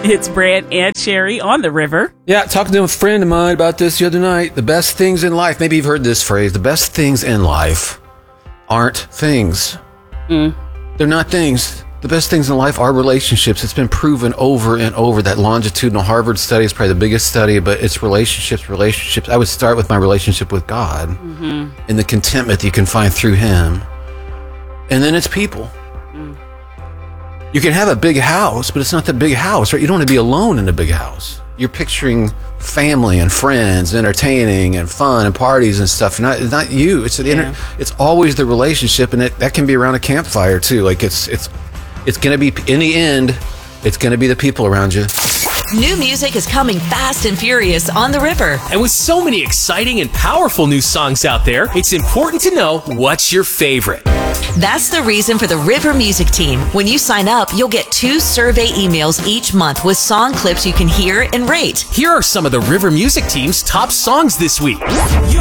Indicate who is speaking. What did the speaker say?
Speaker 1: It's Brant and Sherry on the river.
Speaker 2: Yeah, talking to a friend of mine about this the other night. The best things in life, maybe you've heard this phrase, the best things in life aren't things. They're not things. The best things in life are relationships. It's been proven over and over. That longitudinal Harvard study is probably the biggest study, but it's relationships. I would start with my relationship with God and the contentment that you can find through Him. And then it's people. You can have a big house, but it's not the big house, right? You don't want to be alone in a big house. You're picturing family and friends, entertaining and fun and parties and stuff. Not you. It's it's always the relationship, and that can be around a campfire too. Like it's going to be, in the end, it's going to be the people around you.
Speaker 3: New music is coming fast and furious on the river.
Speaker 4: And with so many exciting and powerful new songs out there, it's important to know what's your favorite.
Speaker 3: That's the reason for the River Music Team. When you sign up, you'll get 2 survey emails each month with song clips you can hear and rate.
Speaker 4: Here are some of the River Music Team's top songs this week.